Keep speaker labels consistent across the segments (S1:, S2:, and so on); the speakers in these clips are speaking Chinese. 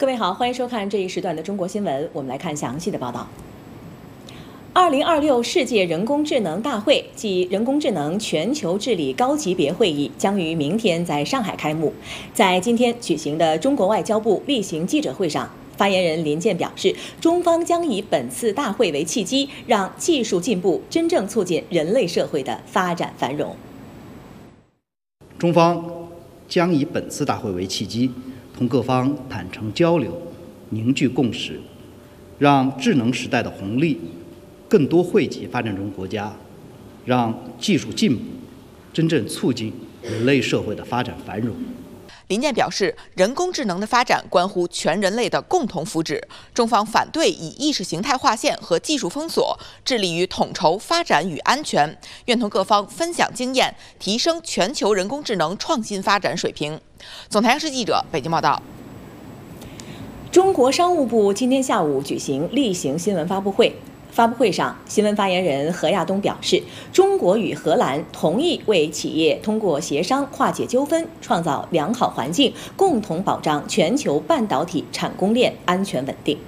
S1: 各位好，欢迎收看这一时段的中国新闻。我们来看详细的报道。2026世界人工智能大会暨人工智能全球治理高级别会议将于明天在上海开幕。在今天举行的中国外交部例行记者会上，发言人林健表示，中方将以本次大会为契机，让技术进步真正促进人类社会的发展繁荣。
S2: 中方将以本次大会为契机，同各方坦诚交流，凝聚共识，让智能时代的红利更多惠及发展中国家，让技术进步真正促进人类社会的发展繁荣。
S3: 林健表示，人工智能的发展关乎全人类的共同福祉，中方反对以意识形态划线和技术封锁，致力于统筹发展与安全，愿同各方分享经验，提升全球人工智能创新发展水平。总台央视记者北京报道。
S1: 中国商务部今天下午举行例行新闻发布会。发布会上，新闻发言人何亚东表示，中国与荷兰同意为企业通过协商化解纠纷，创造良好环境，共同保障全球半导体产供链安全稳定。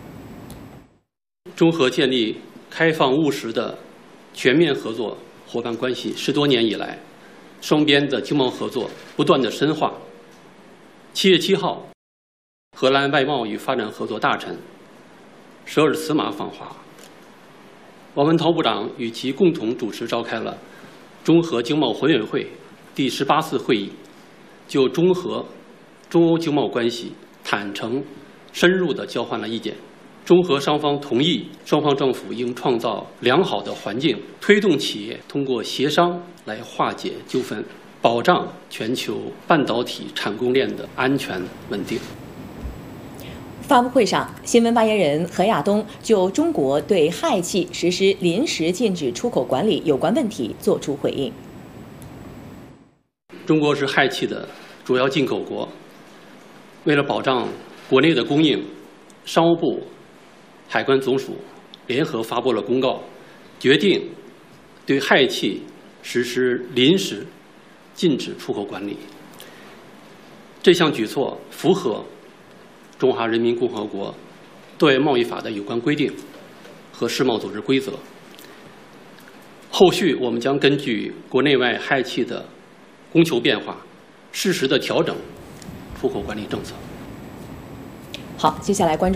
S4: 中荷建立开放务实的全面合作伙伴关系10多年以来，双边的经贸合作不断的深化。7月7号，荷兰外贸与发展合作大臣舍尔茨马访华。王文涛部长与其共同主持召开了中荷经贸委员会第18次会议，就中荷、中欧经贸关系坦诚、深入地交换了意见。中荷双方同意，双方政府应创造良好的环境，推动企业通过协商来化解纠纷，保障全球半导体产供链的安全稳定。
S1: 发布会上，新闻发言人何亚东就中国对氦气实施临时禁止出口管理有关问题作出回应。
S4: 中国是氦气的主要进口国，为了保障国内的供应，商务部、海关总署联合发布了公告，决定对氦气实施临时禁止出口管理。这项举措符合中华人民共和国对外贸易法的有关规定和世贸组织规则。后续我们将根据国内外氦气的供求变化，适时的调整出口管理政策。
S1: 好，接下来关注